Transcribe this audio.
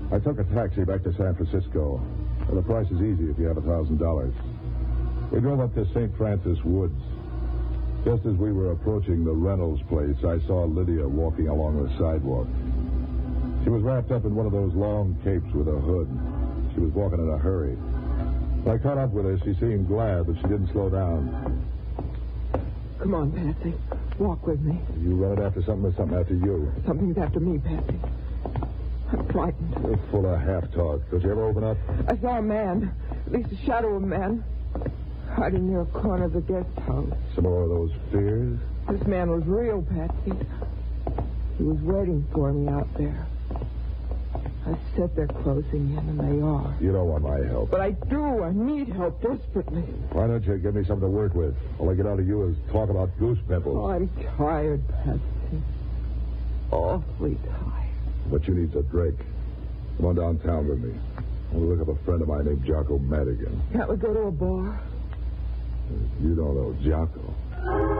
I took a taxi back to San Francisco. Well, the price is easy if you have $1,000. We drove up to St. Francis Woods. Just as we were approaching the Reynolds place, I saw Lydia walking along the sidewalk. She was wrapped up in one of those long capes with a hood. She was walking in a hurry. When I caught up with her, she seemed glad, but she didn't slow down. Come on, Patsy. Walk with me. You running after something or something after you? Something's after me, Patsy. I'm frightened. You're full of half-talk. Don't you ever open up? I saw a man, at least a shadow of a man, hiding near a corner of the guest house. Some more of those fears? This man was real, Patsy. He was waiting for me out there. I said they're closing in, and they are. You don't want my help. But I do. I need help desperately. Why don't you give me something to work with? All I get out of you is talk about goose pimples. Oh, I'm tired, Patsy. Awfully tired. What you need's a drink. Come on downtown with me. I want to look up a friend of mine named Jocko Madigan. Can't we go to a bar? You don't know Jocko.